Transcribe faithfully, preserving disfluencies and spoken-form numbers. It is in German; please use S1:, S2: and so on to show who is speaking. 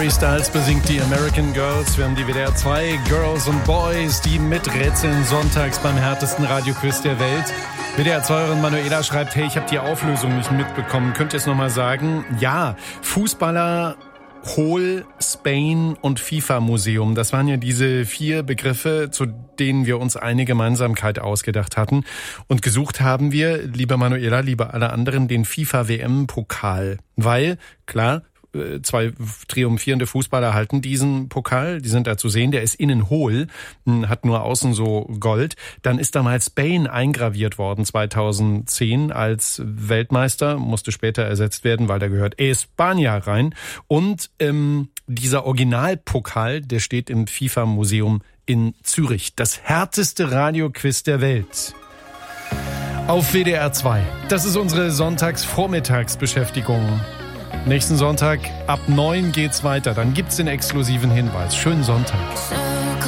S1: Harry Styles besingt die American Girls. Wir haben die W D R zwei Girls und Boys, die miträtseln sonntags beim härtesten Radioquiz der Welt. W D R zwei-Hörerin Manuela schreibt, hey, ich habe die Auflösung nicht mitbekommen. Könnt ihr es nochmal sagen? Ja, Fußballer, Hol, Spain und FIFA-Museum. Das waren ja diese vier Begriffe, zu denen wir uns eine Gemeinsamkeit ausgedacht hatten. Und gesucht haben wir, liebe Manuela, liebe alle anderen, den FIFA-W M-Pokal. Weil, klar, zwei triumphierende Fußballer halten diesen Pokal, die sind da zu sehen, der ist innen hohl, hat nur außen so Gold. Dann ist damals Spain eingraviert worden, zweitausendzehn als Weltmeister, musste später ersetzt werden, weil da gehört España rein. Und ähm, dieser Originalpokal, der steht im FIFA-Museum in Zürich. Das härteste Radioquiz der Welt. Auf W D R zwei. Das ist unsere Sonntagsvormittagsbeschäftigung. Nächsten Sonntag ab neun geht's weiter. Dann gibt's den exklusiven Hinweis. Schönen Sonntag.